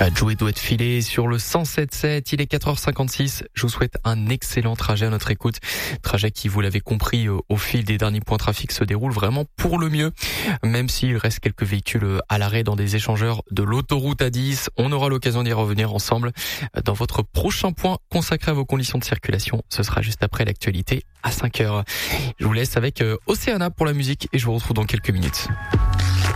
Joey doit être filé sur le 107.7, il est 4h56. Je vous souhaite un excellent trajet à notre écoute. Trajet qui, vous l'avez compris, au fil des derniers points trafic se déroule vraiment pour le mieux. Même s'il reste quelques véhicules à l'arrêt dans des échangeurs de l'autoroute A10, on aura l'occasion d'y revenir ensemble dans votre prochain point consacré à vos conditions de circulation. Ce sera juste après l'actualité à 5h. Je vous laisse avec Océana pour la musique et je vous retrouve dans quelques minutes.